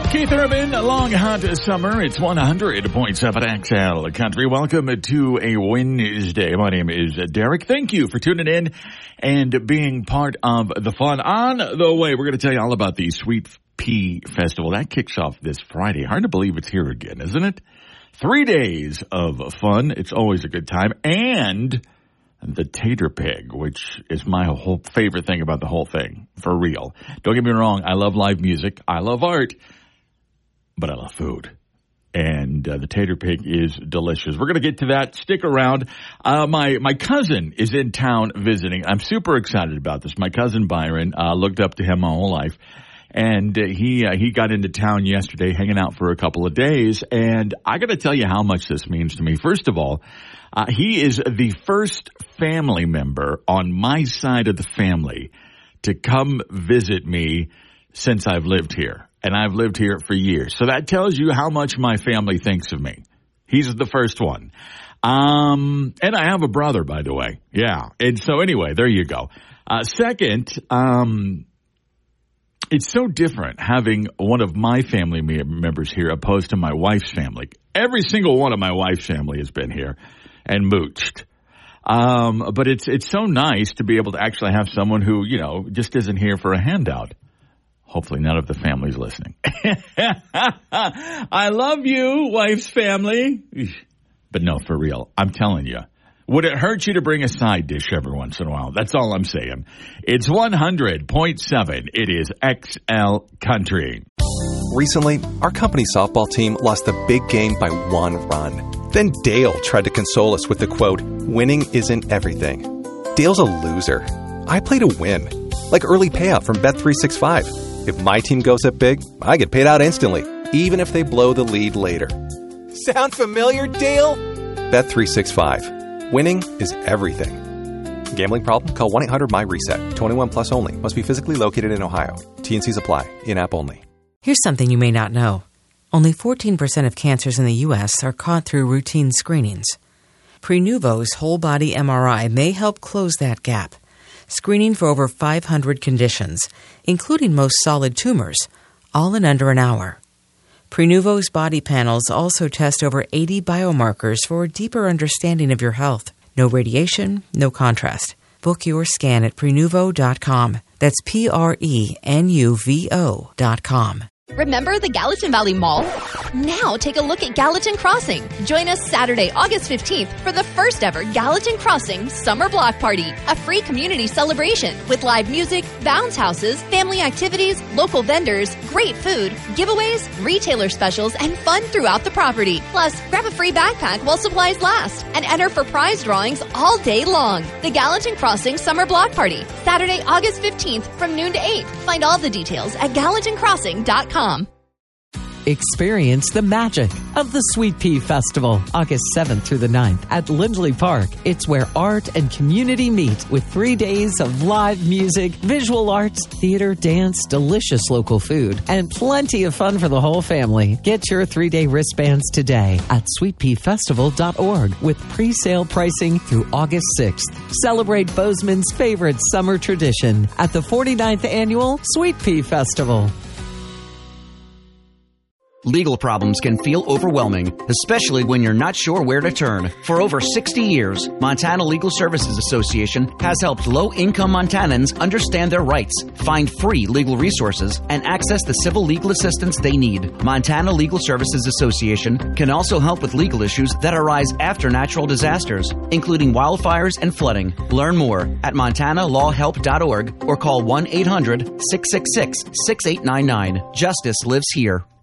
Keith Urban, a long hot summer. It's 100.7 XL Country. Welcome to a Wednesday. My name is Derek. Thank you for tuning in and being part of the fun. On the way, we're going to tell you all about the Sweet Pea Festival. That kicks off this Friday. Hard to believe it's here again, isn't it? 3 days of fun. It's always a good time. And the Tater Pig, which is my whole favorite thing about the whole thing. For real. Don't get me wrong. I love live music. I love art. But I love food. And the Tater Pig is delicious. We're going to get to that. Stick around. My cousin is in town visiting. I'm super excited about this. My cousin Byron, looked up to him my whole life. And he got into town yesterday, hanging out for a couple of days. And I got to tell you how much this means to me. First of all, he is the first family member on my side of the family to come visit me since I've lived here. And I've lived here for years. So that tells you how much my family thinks of me. He's the first one. And I have a brother, by the way. Yeah. And so anyway, there you go. Second, it's so different having one of my family members here opposed to my wife's family. Every single one of my wife's family has been here and mooched. But it's so nice to be able to actually have someone who, just isn't here for a handout. Hopefully none of the family's listening. I love you, wife's family. But no, for real, I'm telling you. Would it hurt you to bring a side dish every once in a while? That's all I'm saying. It's 100.7. It is XL Country. Recently, our company softball team lost the big game by 1 run. Then Dale tried to console us with the quote, "Winning isn't everything." Dale's a loser. I play to win. Like early payout from Bet365. If my team goes up big, I get paid out instantly, even if they blow the lead later. Sound familiar, Dale? Bet365. Winning is everything. Gambling problem? Call 1-800-MY-RESET. 21 plus only. Must be physically located in Ohio. T&Cs apply. In-app only. Here's something you may not know. Only 14% of cancers in the U.S. are caught through routine screenings. Prenuvo's whole-body MRI may help close that gap, screening for over 500 conditions, including most solid tumors, all in under an hour. Prenuvo's body panels also test over 80 biomarkers for a deeper understanding of your health. No radiation, no contrast. Book your scan at Prenuvo.com. That's Prenuvo.com. Remember the Gallatin Valley Mall? Now take a look at Gallatin Crossing. Join us Saturday, August 15th for the first ever Gallatin Crossing Summer Block Party, a free community celebration with live music, bounce houses, family activities, local vendors, great food, giveaways, retailer specials, and fun throughout the property. Plus, grab a free backpack while supplies last and enter for prize drawings all day long. The Gallatin Crossing Summer Block Party, Saturday, August 15th from noon to 8. Find all the details at GallatinCrossing.com. Experience the magic of the Sweet Pea Festival, August 7th through the 9th at Lindley Park. It's where art and community meet with 3 days of live music, visual arts, theater, dance, delicious local food, and plenty of fun for the whole family. Get your 3-day wristbands today at sweetpeafestival.org with pre-sale pricing through August 6th. Celebrate Bozeman's favorite summer tradition at the 49th Annual Sweet Pea Festival. Legal problems can feel overwhelming, especially when you're not sure where to turn. For over 60 years, Montana Legal Services Association has helped low-income Montanans understand their rights, find free legal resources, and access the civil legal assistance they need. Montana Legal Services Association can also help with legal issues that arise after natural disasters, including wildfires and flooding. Learn more at montanalawhelp.org or call 1-800-666-6899. Justice lives here.